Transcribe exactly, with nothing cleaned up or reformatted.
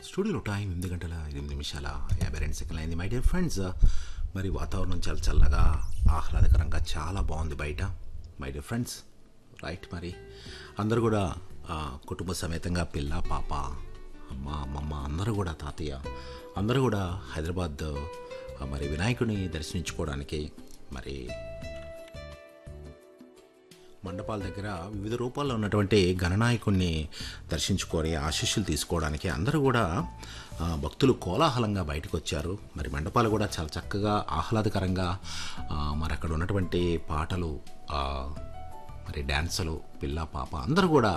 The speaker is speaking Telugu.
స్టూడియోలో టైం ఎనిమిది గంటల ఎనిమిది నిమిషాల యాభై రెండు సెకండ్లు అయింది. మై డియర్ ఫ్రెండ్స్, మరి వాతావరణం చాలా చల్లగా ఆహ్లాదకరంగా చాలా బాగుంది బయట. మై డియర్ ఫ్రెండ్స్, రైట్, మరి అందరూ కూడా ఆ, కుటుంబ సమేతంగా పిల్ల పాప అమ్మ అమ్మమ్మ అందరూ కూడా తాతయ్య అందరూ కూడా హైదరాబాద్ ఆ, మరి వినాయకుడిని దర్శించుకోవడానికి మరి మండపాల దగ్గర వివిధ రూపాల్లో ఉన్నటువంటి గణనాయకుడిని దర్శించుకొని ఆశీస్సులు తీసుకోవడానికి అందరూ కూడా ఆ, భక్తులు కోలాహలంగా బయటకు వచ్చారు. మరి మండపాలు కూడా చాలా చక్కగా ఆహ్లాదకరంగా ఆ, మరి అక్కడ ఉన్నటువంటి పాటలు ఆ, మరి డ్యాన్సులు పిల్ల పాప అందరూ కూడా